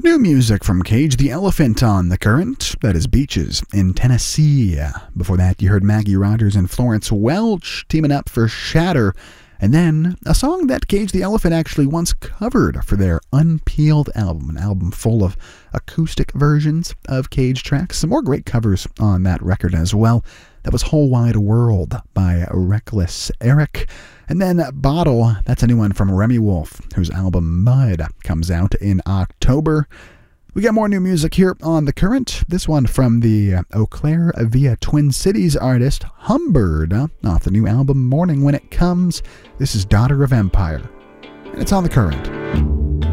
New music from Cage the Elephant on The Current, that is Beaches in Tennessee. Before that, you heard Maggie Rogers and Florence Welch teaming up for Shatter, and then a song that Cage the Elephant actually once covered for their Unpeeled album, an album full of acoustic versions of Cage tracks. Some more great covers on that record as well. That was Whole Wide World by Reckless Eric. And then Bottle, that's a new one from Remy Wolf, whose album Mud comes out in October. We got more new music here on The Current. This one from the Eau Claire via Twin Cities artist Humbird off the new album Morning When It Comes. This is Daughter of Empire, and it's on The Current.